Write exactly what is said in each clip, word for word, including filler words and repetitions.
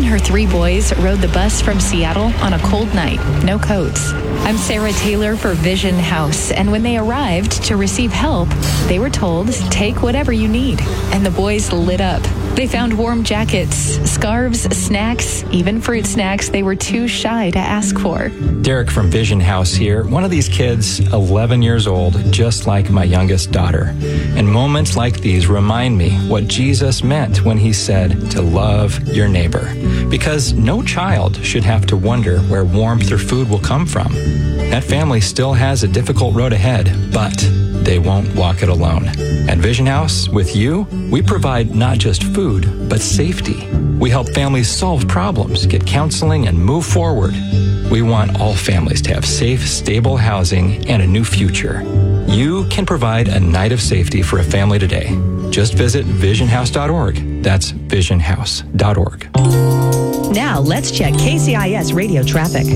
and her three boys rode the bus from Seattle on a cold night. No coats. I'm Sarah Taylor for Vision House, and when they arrived to receive help, they were told, take whatever you need. And the boys lit up. They found warm jackets, scarves, snacks, even fruit snacks they were too shy to ask for. Derek from Vision House here. One of these kids, eleven years old, just like my youngest daughter. And moments like these remind me what Jesus meant when he said to love your neighbor. Because no child should have to wonder where warmth or food will come from. That family still has a difficult road ahead, but they won't walk it alone. At Vision House, with you, we provide not just food, but safety. We help families solve problems, get counseling, and move forward. We want all families to have safe, stable housing and a new future. You can provide a night of safety for a family today. Just visit vision house dot org. That's vision house dot org. Now, let's check K C I S radio traffic.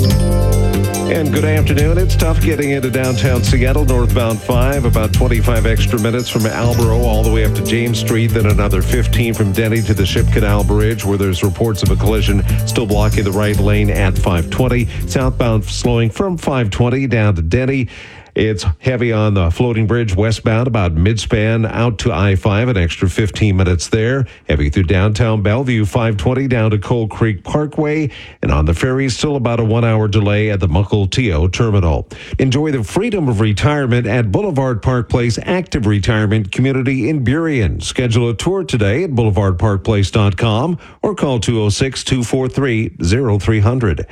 And good afternoon. It's tough getting into downtown Seattle, northbound five, about twenty-five extra minutes from Albro all the way up to James Street, then another fifteen from Denny to the Ship Canal Bridge, where there's reports of a collision still blocking the right lane at five twenty. Southbound slowing from five twenty down to Denny. It's heavy on the floating bridge westbound about mid-span out to I five, an extra fifteen minutes there. Heavy through downtown Bellevue, five twenty down to Cold Creek Parkway. And on the ferry, still about a one-hour delay at the Mukilteo Terminal. Enjoy the freedom of retirement at Boulevard Park Place Active Retirement Community in Burien. Schedule a tour today at boulevard park place dot com or call two oh six, two four three, oh three hundred.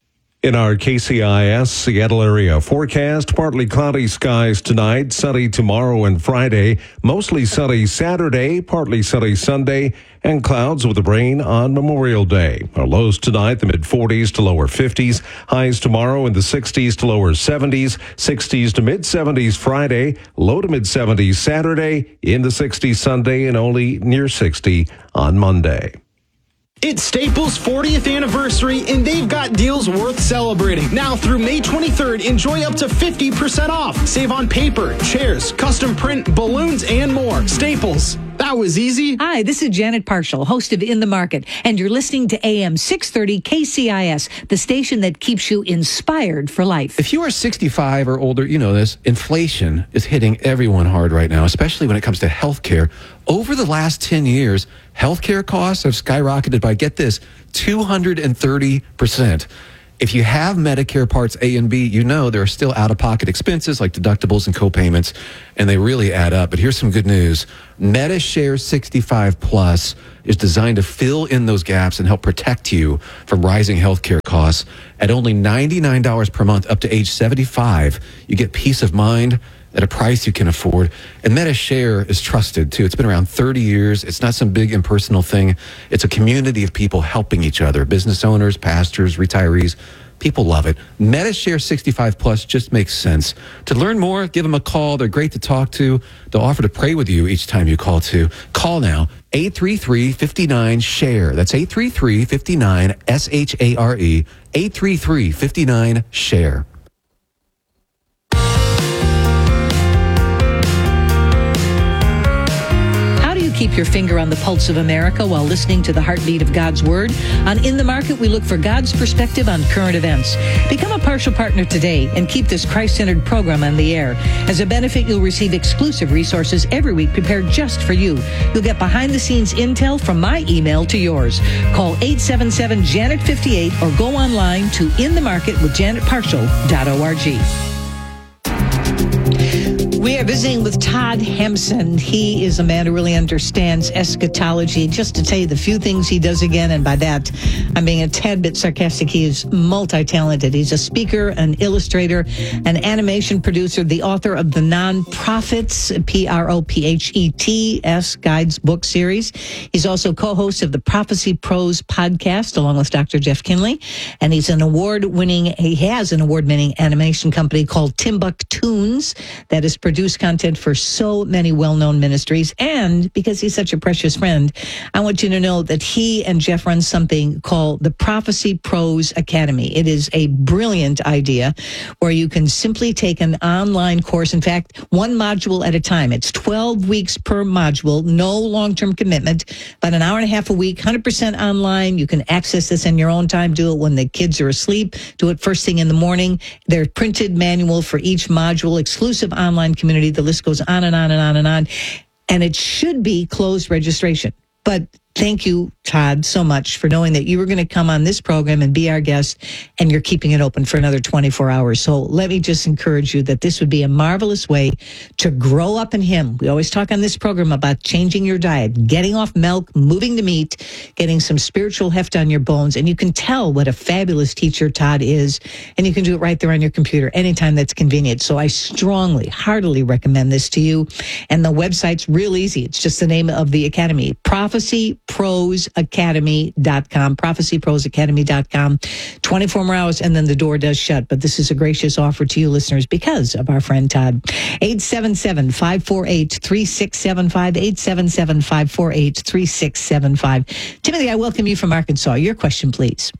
In our K C I S Seattle area forecast, partly cloudy skies tonight, sunny tomorrow and Friday, mostly sunny Saturday, partly sunny Sunday, and clouds with rain on Memorial Day. Our lows tonight, the mid-forties to lower fifties, highs tomorrow in the sixties to lower seventies, sixties to mid-seventies Friday, low to mid-seventies Saturday, in the sixties Sunday, and only near sixty on Monday. It's Staples' fortieth anniversary, and they've got deals worth celebrating. Now through May twenty-third, enjoy up to fifty percent off. Save on paper, chairs, custom print, balloons, and more. Staples. That was easy. Hi, this is Janet Parshall, host of In the Market, and you're listening to A M six thirty K C I S, the station that keeps you inspired for life. If you are sixty-five or older, you know this. Inflation is hitting everyone hard right now, especially when it comes to health care. Over the last ten years, healthcare costs have skyrocketed by, get this, two hundred thirty percent. If you have Medicare Parts A and B, you know there are still out-of-pocket expenses like deductibles and co-payments, and they really add up. But here's some good news. MediShare sixty-five Plus is designed to fill in those gaps and help protect you from rising healthcare costs. At only ninety-nine dollars per month up to age seventy-five, you get peace of mind at a price you can afford. And MediShare is trusted, too. It's been around thirty years. It's not some big impersonal thing. It's a community of people helping each other, business owners, pastors, retirees. People love it. MediShare sixty-five Plus just makes sense. To learn more, give them a call. They're great to talk to. They'll offer to pray with you each time you call, too. Call now, eight three three, five nine, S H A R E. That's eight three three, five nine, S H A R E, eight three three, five nine, S H A R E. Keep your finger on the pulse of America while listening to the heartbeat of God's Word. On In the Market, we look for God's perspective on current events. Become a partial partner today and keep this Christ-centered program on the air. As a benefit, you'll receive exclusive resources every week prepared just for you. You'll get behind-the-scenes intel from my email to yours. Call eight seven seven, Janet fifty-eight or go online to in the market with janet partial dot org. We are visiting with Todd Hempson. He is a man who really understands eschatology. Just to tell you the few things he does again, and by that, I'm being a tad bit sarcastic, he is multi-talented. He's a speaker, an illustrator, an animation producer, the author of the Non-Prophets, P R O P H E T S, Guides book series. He's also co-host of the Prophecy Pros podcast, along with Doctor Jeff Kinley. And he's an award-winning, he has an award-winning animation company called Timbuktunes that is produced produce content for so many well-known ministries. And because he's such a precious friend, I want you to know that he and Jeff run something called the Prophecy Pros Academy. It is a brilliant idea where you can simply take an online course. In fact, one module at a time. It's twelve weeks per module, no long-term commitment, about an hour and a half a week, one hundred percent online. You can access this in your own time. Do it when the kids are asleep. Do it first thing in the morning. There's printed manual for each module, exclusive online community. The list goes on and on and on and on. And it should be closed registration. But thank you, Todd, so much for knowing that you were going to come on this program and be our guest, and you're keeping it open for another twenty-four hours. So let me just encourage you that this would be a marvelous way to grow up in Him. We always talk on this program about changing your diet, getting off milk, moving to meat, getting some spiritual heft on your bones. And you can tell what a fabulous teacher Todd is, and you can do it right there on your computer anytime that's convenient. So I strongly, heartily recommend this to you. And the website's real easy. It's just the name of the academy, Prophecy Pros Academy dot com, Prophecy Pros Academy dot com. twenty-four more hours, and then the door does shut. But this is a gracious offer to you listeners because of our friend Todd. eight seven seven, five four eight, three six seven five, eight seven seven, five four eight, three six seven five. Timothy, I welcome you from Arkansas. Your question, please.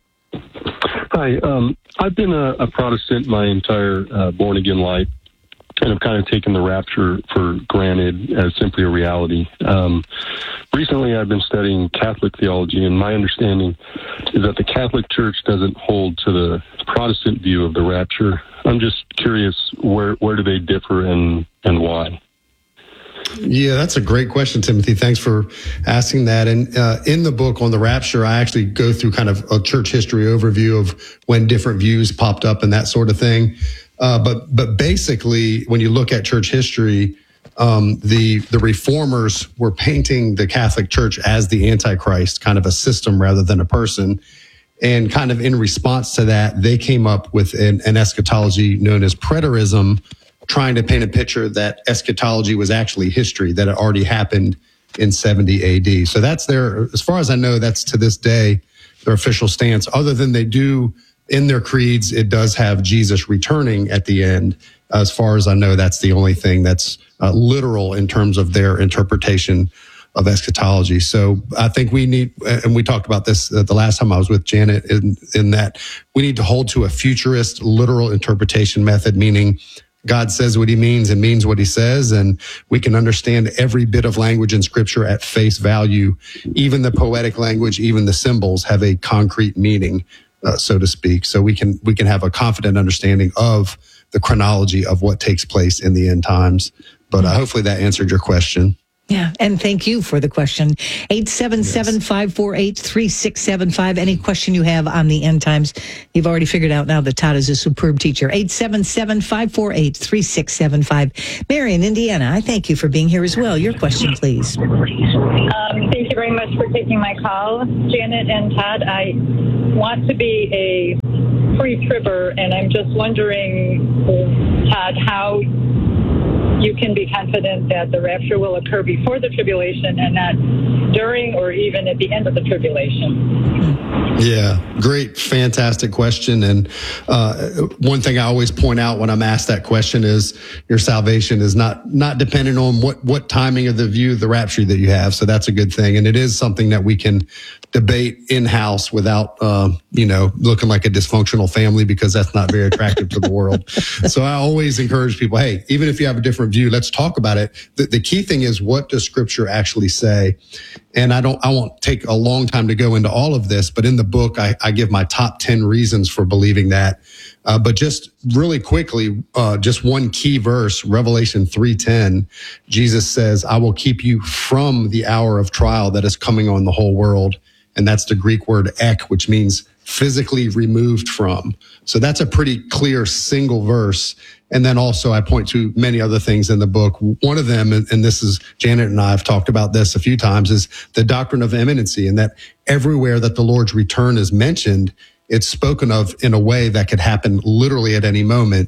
Hi. Um, I've been a, a Protestant my entire uh, born-again life, and I've kind of taken the rapture for granted as simply a reality. Um, recently, I've been studying Catholic theology, and my understanding is that the Catholic Church doesn't hold to the Protestant view of the rapture. I'm just curious, where where do they differ and, and why? Yeah, that's a great question, Timothy. Thanks for asking that. And uh, in the book on the rapture, I actually go through kind of a church history overview of when different views popped up and that sort of thing. Uh, but but basically, when you look at church history, um, the the reformers were painting the Catholic Church as the Antichrist, kind of a system rather than a person. And kind of in response to that, they came up with an, an eschatology known as preterism, trying to paint a picture that eschatology was actually history, that it already happened in seventy A D. So that's their, as far as I know, that's to this day their official stance, other than they do in their creeds, it does have Jesus returning at the end. As far as I know, that's the only thing that's uh, literal in terms of their interpretation of eschatology. So I think we need, and we talked about this uh, the last time I was with Janet, in, in that we need to hold to a futurist literal interpretation method, meaning God says what he means and means what he says, and we can understand every bit of language in Scripture at face value. Even the poetic language, even the symbols have a concrete meaning. Uh, so to speak. So we can we can have a confident understanding of the chronology of what takes place in the end times. But uh, hopefully that answered your question. Yeah, and thank you for the question. eight seven seven, five four eight, three six seven five. Any question you have on the end times, you've already figured out now that Todd is a superb teacher. eight seven seven, five four eight, three six seven five. Mary in Indiana, I thank you for being here as well. Your question, please. Um, thank you very much for taking my call, Janet and Todd. I want to be a pre-tribber, and I'm just wondering, Todd, how you can be confident that the rapture will occur before the tribulation and not during or even at the end of the tribulation. Yeah, great, fantastic question. And uh, one thing I always point out when I'm asked that question is your salvation is not not dependent on what, what timing of the view of the rapture that you have. So that's a good thing. And it is something that we can debate in-house without, uh, you know, looking like a dysfunctional family, because that's not very attractive to the world. So I always encourage people, hey, even if you have a different view, let's talk about it. The, the key thing is, what does Scripture actually say? And I don't, I won't take a long time to go into all of this, but in the book, I, I give my top ten reasons for believing that. Uh, but just really quickly, uh, just one key verse, Revelation three ten, Jesus says, I will keep you from the hour of trial that is coming on the whole world. And that's the Greek word ek, which means physically removed from. So that's a pretty clear single verse. And then also I point to many other things in the book. One of them, and this is, Janet and I have talked about this a few times, is the doctrine of imminency, and that everywhere that the Lord's return is mentioned, it's spoken of in a way that could happen literally at any moment,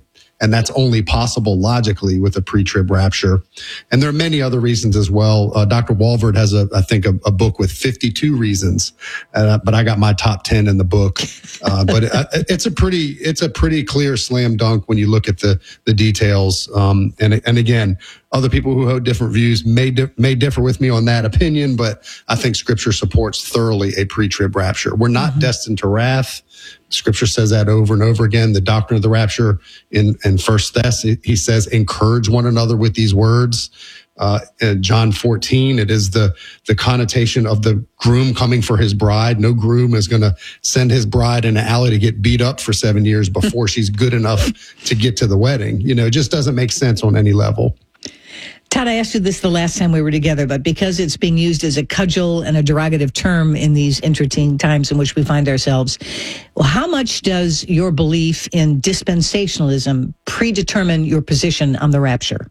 And that's only possible logically with a pre-trib rapture. And there are many other reasons as well. Uh, Doctor Walvoord has, a, I think, a, a book with fifty-two reasons, uh, but I got my top ten in the book. Uh, but it, it's a pretty, it's a pretty clear slam dunk when you look at the the details. Um, and and again, other people who hold different views may di- may differ with me on that opinion, but I think Scripture supports thoroughly a pre-trib rapture. We're not mm-hmm. destined to wrath. Scripture says that over and over again. The doctrine of the rapture in, in First Thess, he says, encourage one another with these words. Uh, in John fourteen, it is the, the connotation of the groom coming for his bride. No groom is going to send his bride in an alley to get beat up for seven years before she's good enough to get to the wedding. You know, it just doesn't make sense on any level. Todd, I asked you this the last time we were together, but because it's being used as a cudgel and a derogative term in these interesting times in which we find ourselves, well, how much does your belief in dispensationalism predetermine your position on the rapture?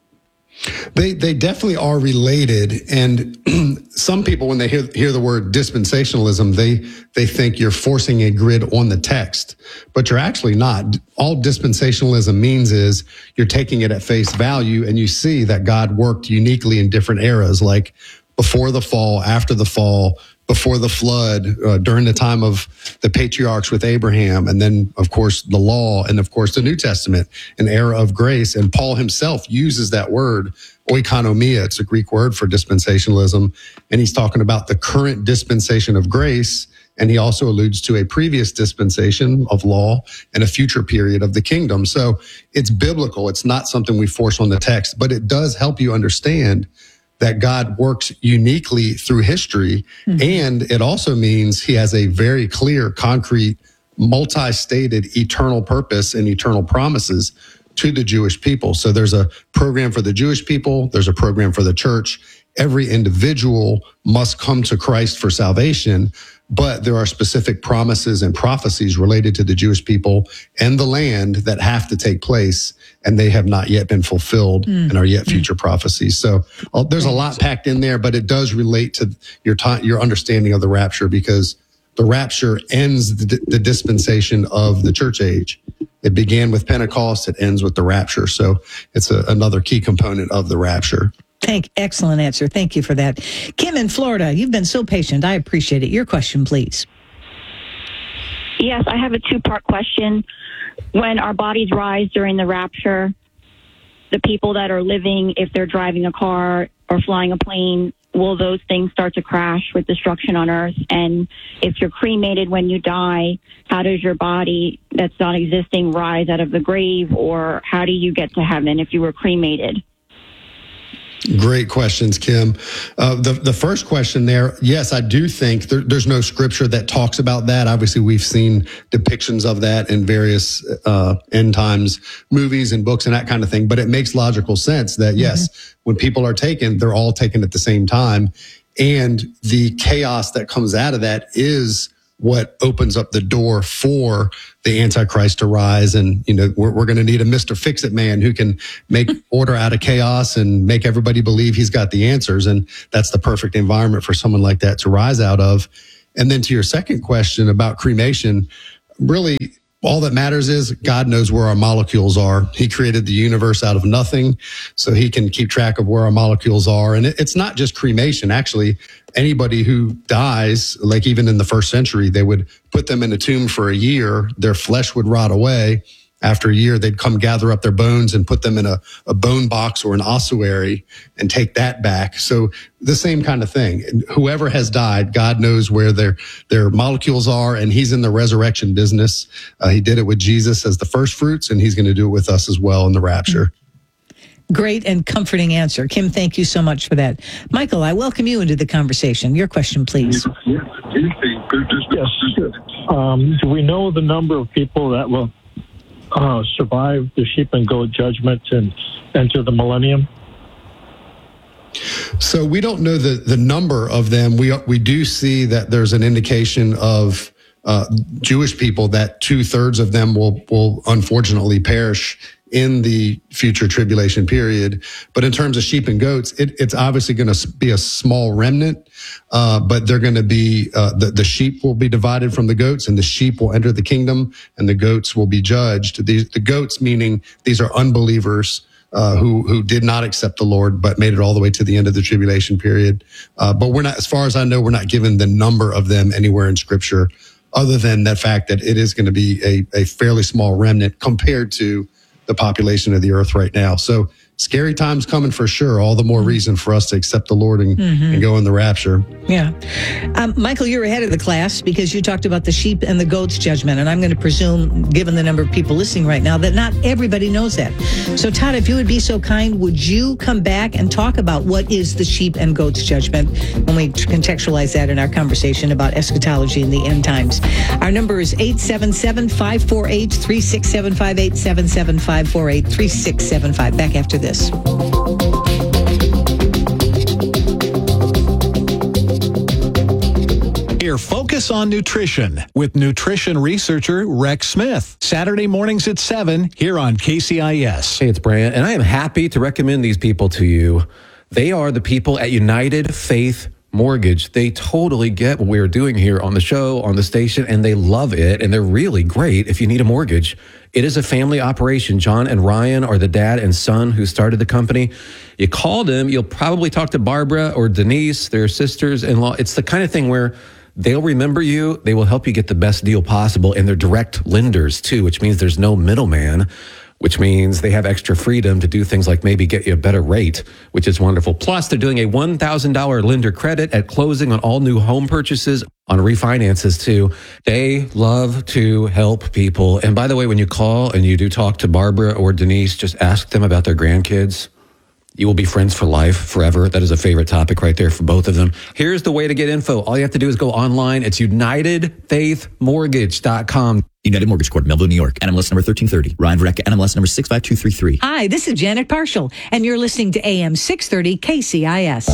They they definitely are related, and some people, when they hear hear the word dispensationalism, they they think you're forcing a grid on the text, but you're actually not. All dispensationalism means is you're taking it at face value, and you see that God worked uniquely in different eras, like before the fall, after the fall, before the flood, uh, during the time of the patriarchs with Abraham, and then, of course, the law, and, of course, the New Testament, an era of grace. And Paul himself uses that word, oikonomia. It's a Greek word for dispensationalism. And he's talking about the current dispensation of grace. And he also alludes to a previous dispensation of law and a future period of the kingdom. So it's biblical. It's not something we force on the text, but it does help you understand that God works uniquely through history. Mm-hmm. And it also means he has a very clear, concrete, multi-stated eternal purpose and eternal promises to the Jewish people. So there's a program for the Jewish people. There's a program for the church. Every individual must come to Christ for salvation, but there are specific promises and prophecies related to the Jewish people and the land that have to take place, and they have not yet been fulfilled mm. and are yet future mm. prophecies. So uh, there's a lot packed in there, but it does relate to your time, your understanding of the rapture, because the rapture ends the, the dispensation of the church age. It began with Pentecost. It ends with the rapture. So it's a, another key component of the rapture. Thank, excellent answer. Thank you for that. Kim in Florida, you've been so patient. I appreciate it. Your question, please. Yes, I have a two-part question. When our bodies rise during the rapture, the people that are living, if they're driving a car or flying a plane, will those things start to crash with destruction on earth? And if you're cremated when you die, how does your body that's not existing rise out of the grave, or how do you get to heaven if you were cremated? Great questions, Kim. Uh, the, the first question there, yes, I do think there, there's no scripture that talks about that. Obviously, we've seen depictions of that in various uh, end times movies and books and that kind of thing. But it makes logical sense that, yes, mm-hmm. when people are taken, they're all taken at the same time. And the chaos that comes out of that is what opens up the door for the Antichrist to rise. And, you know, we're, we're going to need a Mister Fix-It man who can make order out of chaos and make everybody believe he's got the answers. And that's the perfect environment for someone like that to rise out of. And then to your second question about cremation, really, all that matters is God knows where our molecules are. He created the universe out of nothing, so he can keep track of where our molecules are. And it, it's not just cremation. Actually, anybody who dies, like even in the first century, they would put them in a tomb for a year. Their flesh would rot away. After a year, they'd come gather up their bones and put them in a, a bone box or an ossuary and take that back. So the same kind of thing. Whoever has died, God knows where their their molecules are, and he's in the resurrection business. Uh, he did it with Jesus as the first fruits, and he's going to do it with us as well in the rapture. Great and comforting answer. Kim, thank you so much for that. Michael, I welcome you into the conversation. Your question, please. Yes. Um, do we know the number of people that will Uh, survive the sheep and goat judgment and enter the millennium? So we don't know the, the number of them. We we do see that there's an indication of uh, Jewish people that two thirds of them will will unfortunately perish in the future tribulation period. But in terms of sheep and goats, it, it's obviously going to be a small remnant, uh, but they're going to be, uh, the, the sheep will be divided from the goats, and the sheep will enter the kingdom, and the goats will be judged. These, the goats meaning these are unbelievers uh, who who did not accept the Lord, but made it all the way to the end of the tribulation period. Uh, but we're not, as far as I know, we're not given the number of them anywhere in Scripture, other than that fact that it is going to be a, a fairly small remnant compared to the population of the earth right now. So scary times coming for sure. All the more reason for us to accept the Lord and, mm-hmm. and go in the rapture. Yeah. Um, Michael, you're ahead of the class because you talked about the sheep and the goats judgment. And I'm going to presume, given the number of people listening right now, that not everybody knows that. So Todd, if you would be so kind, would you come back and talk about what is the sheep and goats judgment when we contextualize that in our conversation about eschatology in the end times? Our number is eight seven seven, five four eight, three six seven five, eight seven seven, five four eight, three six seven five. Back after this. This. Here, Focus on Nutrition with nutrition researcher Rex Smith. Saturday mornings at seven here on K C I S. Hey, it's Brian, and I am happy to recommend these people to you. They are the people at United Faith Mortgage. They totally get what we're doing here on the show, on the station, and they love it, and they're really great if you need a mortgage. It is a family operation. John and Ryan are the dad and son who started the company. You call them, you'll probably talk to Barbara or Denise, their sisters-in-law. It's the kind of thing where they'll remember you, they will help you get the best deal possible, and they're direct lenders too, which means there's no middleman, which means they have extra freedom to do things like maybe get you a better rate, which is wonderful. Plus, they're doing a one thousand dollars lender credit at closing on all new home purchases, on refinances too. They love to help people. And by the way, when you call and you do talk to Barbara or Denise, just ask them about their grandkids. You will be friends for life, forever. That is a favorite topic right there for both of them. Here's the way to get info. All you have to do is go online. It's united faith mortgage dot com. United Mortgage Corp, Melville, New York. N M L S number thirteen thirty. Ryan Verrecka, N M L S number six five two three three. Hi, this is Janet Parshall, and you're listening to A M six thirty K C I S.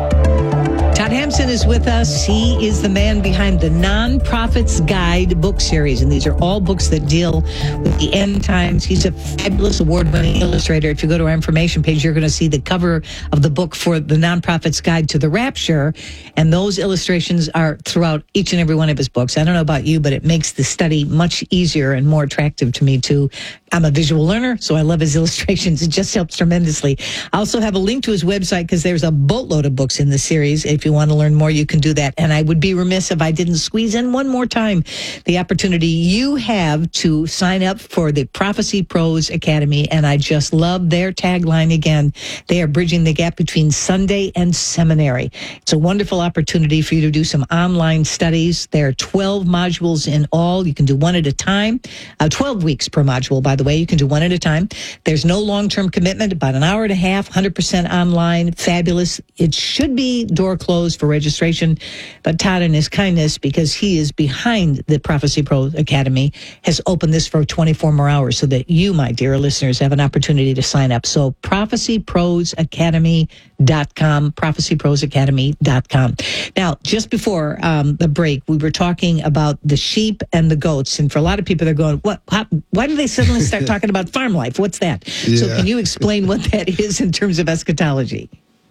Todd Hampson is with us. He is the man behind the Non-Prophet's Guide book series, and these are all books that deal with the end times. He's a fabulous award-winning illustrator. If you go to our information page, you're going to see the cover of the book for the Non-Prophet's Guide to the Rapture, and those illustrations are throughout each and every one of his books. I don't know about you, but it makes the study much easier and more attractive to me, too. I'm a visual learner, so I love his illustrations. It just helps tremendously. I also have a link to his website because there's a boatload of books in the series. If you want to learn more, you can do that. And I would be remiss if I didn't squeeze in one more time the opportunity you have to sign up for the Prophecy Pros Academy. And I just love their tagline again. They are bridging the gap between Sunday and seminary. It's a wonderful opportunity for you to do some online studies. There are twelve modules in all. You can do one at a time. Uh, twelve weeks per module, by the way. You can do one at a time. There's no long-term commitment, about an hour and a half, one hundred percent online. Fabulous. It should be door closed for registration, but Todd, in his kindness, because he is behind the Prophecy Pro Academy, has opened this for twenty-four more hours so that you, my dear listeners, have an opportunity to sign up. So prophecy pros academy dot com, prophecy pros academy dot com. Now, just before um, the break, we were talking about the sheep and the goats, and for a lot of people, they're going, "What? How, why do they suddenly start talking about farm life? What's that?" Yeah. So can you explain what that is in terms of eschatology?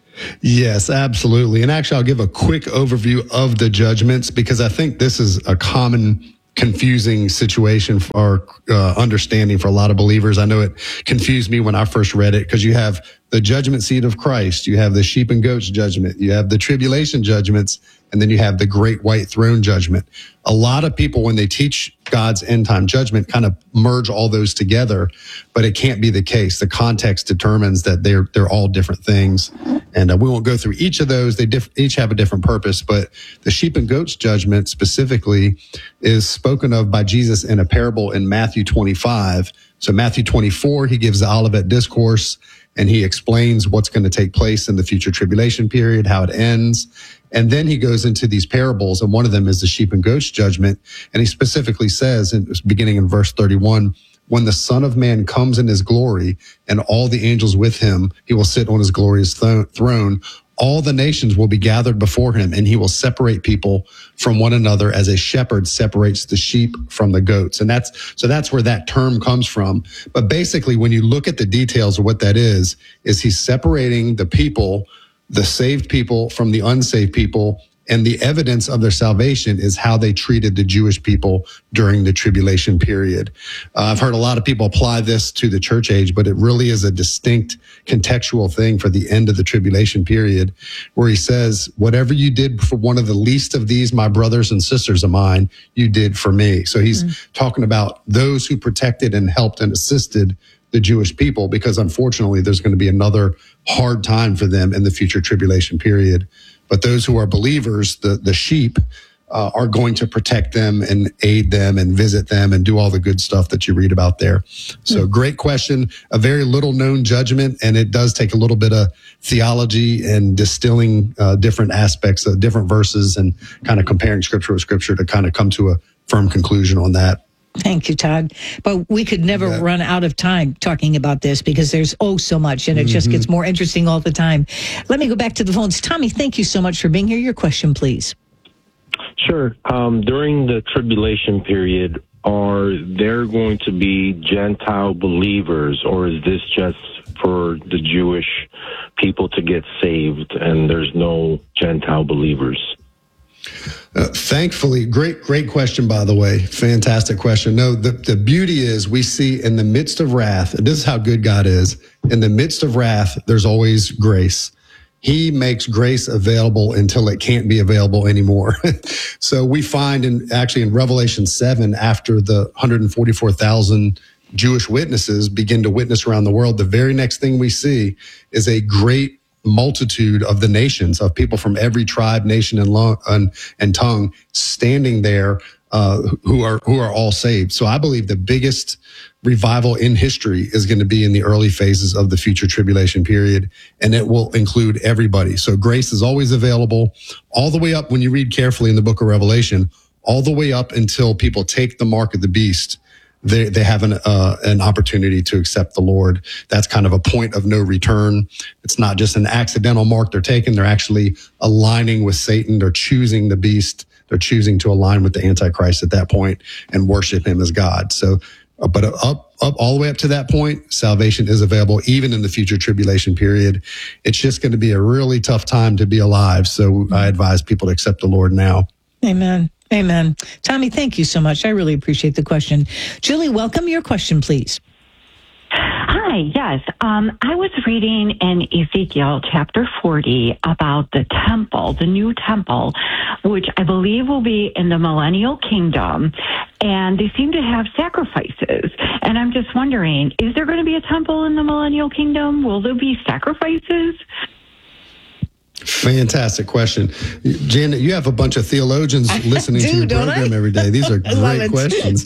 Yes, absolutely. And actually, I'll give a quick overview of the judgments because I think this is a common confusing situation for uh, understanding for a lot of believers. I know it confused me when I first read it because you have the judgment seat of Christ, you have the sheep and goats judgment, you have the tribulation judgments, and then you have the great white throne judgment. A lot of people, when they teach God's end time judgment, kind of merge all those together, but it can't be the case. The context determines that they're they're all different things, and uh, we won't go through each of those. They diff- each have a different purpose, but the sheep and goats judgment specifically is spoken of by Jesus in a parable in Matthew twenty-five. So Matthew twenty-four, he gives the Olivet Discourse, and he explains what's going to take place in the future tribulation period, how it ends. And then he goes into these parables, and one of them is the sheep and goats judgment. And he specifically says, in, beginning in verse thirty-one, when the Son of Man comes in his glory and all the angels with him, he will sit on his glorious th- throne. all the nations will be gathered before him, and he will separate people from one another as a shepherd separates the sheep from the goats. And that's, so that's where that term comes from. But basically, when you look at the details of what that is, is he's separating the people, the saved people from the unsaved people. And the evidence of their salvation is how they treated the Jewish people during the tribulation period. Uh, I've heard a lot of people apply this to the church age, but it really is a distinct contextual thing for the end of the tribulation period, where he says, whatever you did for one of the least of these, my brothers and sisters of mine, you did for me. So he's mm-hmm. talking about those who protected and helped and assisted the Jewish people, because unfortunately there's going to be another hard time for them in the future tribulation period. But those who are believers, the, the sheep, uh, are going to protect them and aid them and visit them and do all the good stuff that you read about there. So mm-hmm. great question, a very little known judgment, and it does take a little bit of theology and distilling uh, different aspects of different verses and kind of comparing scripture with scripture to kind of come to a firm conclusion on that. Thank you, Todd. But we could never yeah. run out of time talking about this, because there's oh so much, and it mm-hmm. just gets more interesting all the time. Let me go back to the phones. Tommy, thank you so much for being here. Your question, please. Sure. Um, during the tribulation period, are there going to be Gentile believers, or is this just for the Jewish people to get saved and there's no Gentile believers? Uh, thankfully, great, great question, by the way. Fantastic question. No, the, the beauty is we see in the midst of wrath, and this is how good God is, in the midst of wrath, there's always grace. He makes grace available until it can't be available anymore. So we find in actually in Revelation seven, after the one hundred forty-four thousand Jewish witnesses begin to witness around the world, the very next thing we see is a great multitude of the nations, of people from every tribe, nation, and, long, and, and tongue standing there, uh, who are who are all saved. So I believe the biggest revival in history is going to be in the early phases of the future tribulation period, and it will include everybody. So grace is always available all the way up, when you read carefully in the book of Revelation, all the way up until people take the mark of the beast. They they have an uh, an opportunity to accept the Lord. That's kind of a point of no return. It's not just an accidental mark they're taking. They're actually aligning with Satan. They're choosing the beast. They're choosing to align with the Antichrist at that point and worship him as God. So, uh, but up up all the way up to that point, salvation is available even in the future tribulation period. It's just going to be a really tough time to be alive. So I advise people to accept the Lord now. Amen. Amen. Tommy, thank you so much. I really appreciate the question. Julie, welcome. Your question, please. Hi, yes. Um, I was reading in Ezekiel chapter forty about the temple, the new temple, which I believe will be in the millennial kingdom, and they seem to have sacrifices. And I'm just wondering, is there going to be a temple in the millennial kingdom? Will there be sacrifices? Fantastic question. Janet, you have a bunch of theologians listening do, to your program I? every day. These are great questions.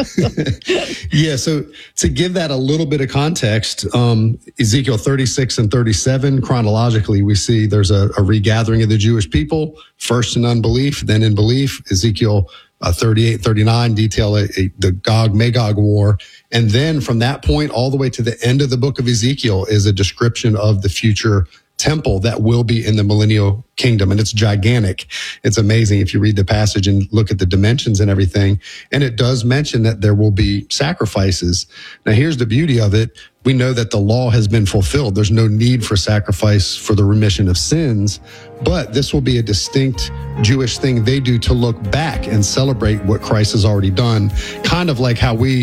Yeah, so to give that a little bit of context, um, Ezekiel thirty-six and thirty-seven, chronologically, we see there's a, a regathering of the Jewish people, first in unbelief, then in belief. Ezekiel uh, thirty-eight, thirty-nine detail a, a, the Gog-Magog war. And then from that point all the way to the end of the book of Ezekiel is a description of the future temple that will be in the millennial kingdom. And it's gigantic. It's amazing if you read the passage and look at the dimensions and everything. And it does mention that there will be sacrifices. Now, here's the beauty of it. We know that the law has been fulfilled. There's no need for sacrifice for the remission of sins, but this will be a distinct Jewish thing they do to look back and celebrate what Christ has already done, kind of like how we